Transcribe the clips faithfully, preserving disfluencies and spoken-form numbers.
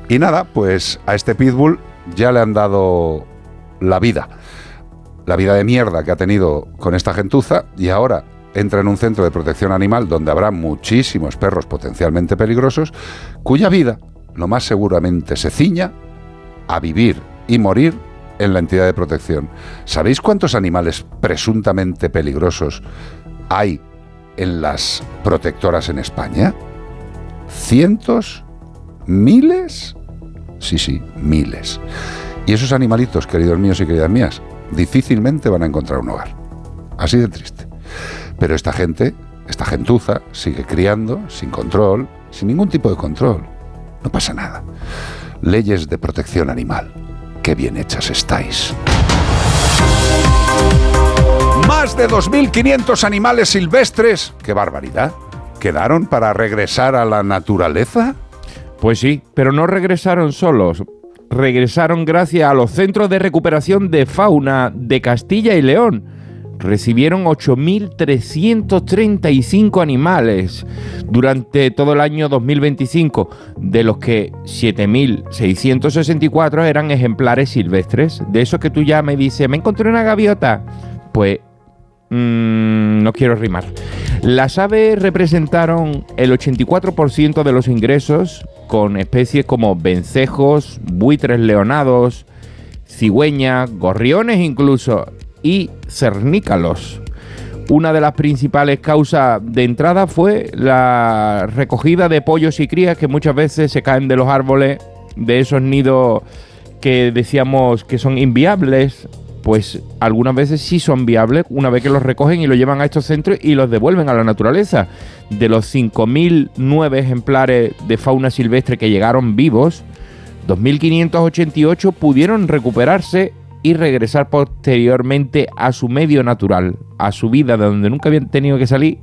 Y nada, pues a este pitbull ya le han dado la vida. La vida de mierda que ha tenido con esta gentuza, y ahora entra en un centro de protección animal donde habrá muchísimos perros potencialmente peligrosos, cuya vida, lo más seguramente, se ciña a vivir y morir en la entidad de protección. ¿Sabéis cuántos animales presuntamente peligrosos hay en las protectoras en España? ¿Cientos? ¿Miles? Sí, sí, miles. Y esos animalitos, queridos míos y queridas mías, difícilmente van a encontrar un hogar. Así de triste. Pero esta gente, esta gentuza, sigue criando, sin control, sin ningún tipo de control. No pasa nada. Leyes de protección animal. Qué bien hechas estáis. Más de dos mil quinientos animales silvestres. ¡Qué barbaridad! ¿Quedaron para regresar a la naturaleza? Pues sí, pero no regresaron solos. Regresaron gracias a los Centros de Recuperación de Fauna de Castilla y León. Recibieron ocho mil trescientos treinta y cinco animales durante todo el año dos mil veinticinco, de los que siete mil seiscientos sesenta y cuatro eran ejemplares silvestres. De esos que tú ya me dices, me encontré una gaviota. Pues mmm, no quiero rimar. Las aves representaron el ochenta y cuatro por ciento de los ingresos, con especies como vencejos, buitres leonados, cigüeñas, gorriones incluso, y cernícalos. Una de las principales causas de entrada fue la recogida de pollos y crías que muchas veces se caen de los árboles, de esos nidos que decíamos que son inviables. Pues algunas veces sí son viables una vez que los recogen y los llevan a estos centros y los devuelven a la naturaleza. De los cinco mil nueve ejemplares de fauna silvestre que llegaron vivos, dos mil quinientos ochenta y ocho pudieron recuperarse y regresar posteriormente a su medio natural, a su vida de donde nunca habían tenido que salir.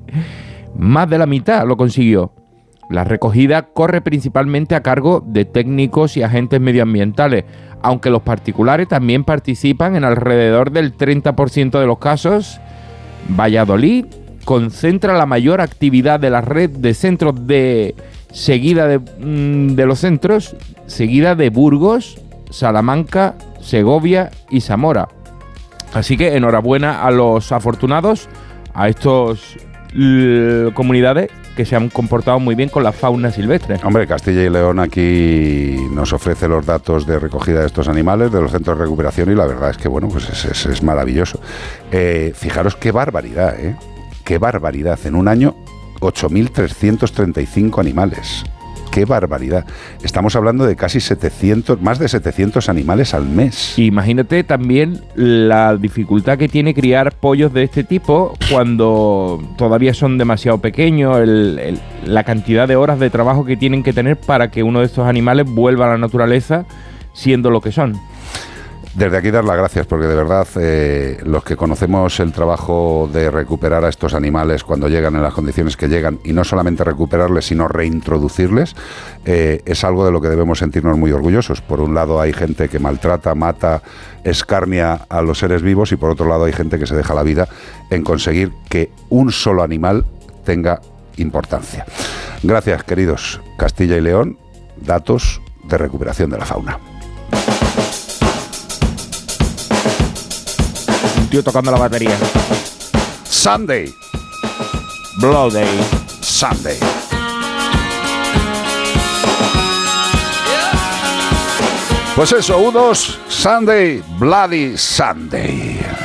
Más de la mitad lo consiguió. La recogida corre principalmente a cargo de técnicos y agentes medioambientales, aunque los particulares también participan en alrededor del treinta por ciento de los casos. Valladolid concentra la mayor actividad de la red de centros de seguida de, de los centros, seguida de Burgos, Salamanca, Segovia y Zamora. Así que enhorabuena a los afortunados, a estos l- comunidades que se han comportado muy bien con la fauna silvestre. Hombre, Castilla y León aquí nos ofrece los datos de recogida de estos animales, de los centros de recuperación, y la verdad es que, bueno, pues es, es, es maravilloso. Eh, fijaros qué barbaridad, ¿eh? Qué barbaridad. En un año, ocho mil trescientos treinta y cinco animales. ¡Qué barbaridad! Estamos hablando de casi setecientos, más de setecientos animales al mes. Imagínate también la dificultad que tiene criar pollos de este tipo cuando todavía son demasiado pequeños, el, el, la cantidad de horas de trabajo que tienen que tener para que uno de estos animales vuelva a la naturaleza siendo lo que son. Desde aquí dar las gracias, porque de verdad eh, los que conocemos el trabajo de recuperar a estos animales cuando llegan en las condiciones que llegan, y no solamente recuperarles sino reintroducirles, eh, es algo de lo que debemos sentirnos muy orgullosos. Por un lado hay gente que maltrata, mata, escarnia a los seres vivos, y por otro lado hay gente que se deja la vida en conseguir que un solo animal tenga importancia. Gracias, queridos. Castilla y León, datos de recuperación de la fauna. Tío tocando la batería. Sunday. Bloody Sunday. Pues eso, U dos, Sunday, Bloody Sunday.